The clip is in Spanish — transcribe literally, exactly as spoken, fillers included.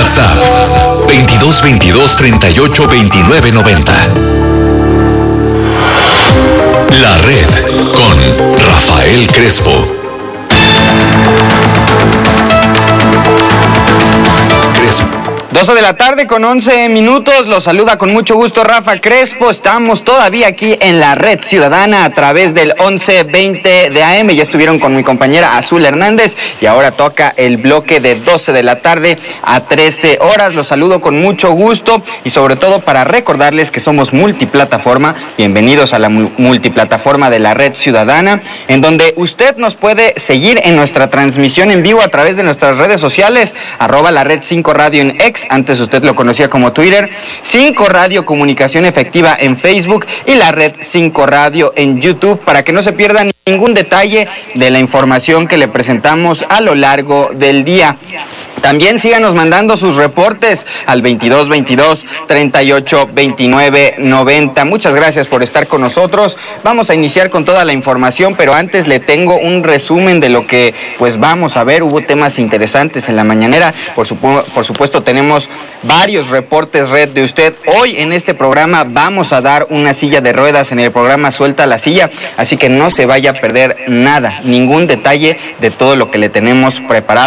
WhatsApp veintidós veintidós treinta y ocho veintinueve noventa. La Red con Rafael Crespo. doce de la tarde con once minutos, los saluda con mucho gusto Rafa Crespo. Estamos todavía aquí en la Red Ciudadana a través del once veinte de A M. Ya estuvieron con mi compañera Azul Hernández y ahora toca el bloque de doce de la tarde a trece horas. Los saludo con mucho gusto y sobre todo para recordarles que somos multiplataforma. Bienvenidos a la multiplataforma de la Red Ciudadana, en donde usted nos puede seguir en nuestra transmisión en vivo a través de nuestras redes sociales, arroba la Red cinco Radio en X. Antes usted lo conocía como Twitter, cinco Radio Comunicación Efectiva en Facebook y la Red cinco Radio en YouTube, para que no se pierdan ningún detalle de la información que le presentamos a lo largo del día. También síganos mandando sus reportes al veintidós veintidós treinta y ocho veintinueve noventa. Muchas gracias por estar con nosotros. Vamos a iniciar con toda la información, pero antes le tengo un resumen de lo que pues vamos a ver. Hubo temas interesantes en la mañanera. Por, supu- por supuesto tenemos varios reportes red de usted. Hoy en este programa vamos a dar una silla de ruedas en el programa Suelta la Silla, así que no se vaya a perder nada, ningún detalle de todo lo que le tenemos preparado.